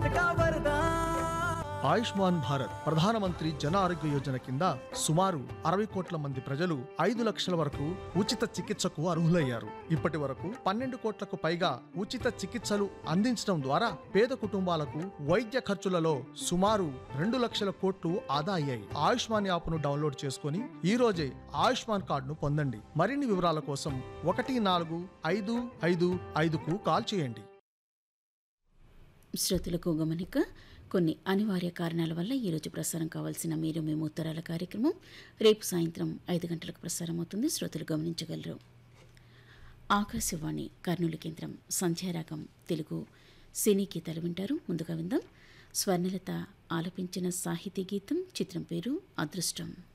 का वरदान। ఆయుష్మాన్ భారత్ ప్రధానమంత్రి జన ఆరోగ్య యోజన కింద సుమారు 60 కోట్ల మంది ప్రజలు 5 లక్షల వరకు ఉచిత చికిత్సకు అర్హులయ్యారు. ఇప్పటి వరకు 12 కోట్లకు పైగా ఉచిత చికిత్సలు అందించడం ద్వారా పేద కుటుంబాలకు వైద్య ఖర్చులలో సుమారు 2 లక్షల కోట్లు ఆదా అయ్యాయి. ఆయుష్మాన్ యాప్ను డౌన్లోడ్ చేసుకుని ఈ రోజే ఆయుష్మాన్ కార్డును పొందండి. మరిన్ని వివరాల కోసం 14555కు కాల్ చేయండి. శ్రోతలకు గమనిక, కొన్ని అనివార్య కారణాల వల్ల ఈరోజు ప్రసారం కావాల్సిన మీరు మేము ఉత్తరాల కార్యక్రమం రేపు సాయంత్రం 5 గంటలకు ప్రసారం అవుతుంది. శ్రోతలు గమనించగలరు. ఆకాశవాణి కర్నూలు కేంద్రం సంధ్యారాగం తెలుగు సినీ గీతాలు వింటారు. ముందుగా విందాం. స్వర్ణలత ఆలపించిన సాహితీ గీతం. చిత్రం పేరు అదృష్టం.